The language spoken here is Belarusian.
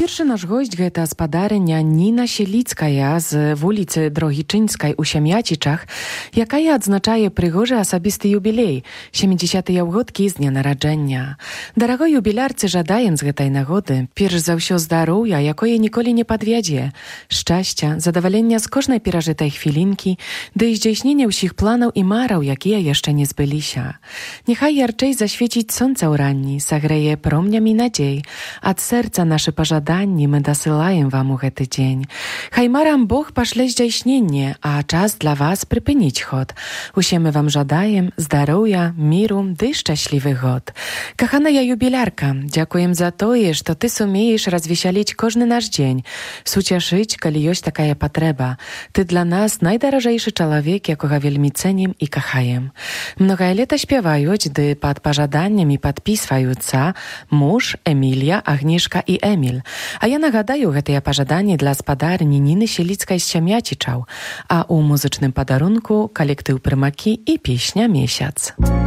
Першы наш госць гэта спадарыня Ніна Селіцкая з вуліцы Дрогічынскай у Сям'ячічах, якая адзначае прыгожы асабісты юбілей, 70-е ўгодкі з дня нараджэння. Дарагой юбілярцы жадаем з гэтай нагоды перш за ўсё здароўя, якое ніколі не падвядзе, шчасця, задавалення з кожнай перажытай хвілінкі, ды і здзяйснення ўсіх планаў і мараў, якія яшчэ не збыліся. Няхай ярчэй засвеціць сонца ў ранні, сагрэе промнямі надзей. Ад сэрца нашы пажаданні мы дасылаем вам у гэты дзень. Хай марам Бог пашле здзяйсненне, а час для вас прыпыніць ход. Усе мы вам жадаем здароўя, міру ды шчаслівы год. Каханая юбілярка, дзякуем за тое, што ты сумееш развесяліць кожны наш дзень, суцяшыць, калі ёсць такая патрэба. Ты для нас найдаражэйшы чалавек, якога вельмі цэнім і кахаем. Многае лета спяваюць, ды пад пажаданнямі падпісваюцца муж, Эмілія, Агнішка і Эміль. А я нагадаю гэтыя пажаданні для спадарні Ніны Селіцкай з Сям'ячічаў, а ў музычным падарунку калектыў «Прымакі» і песня «Месяц».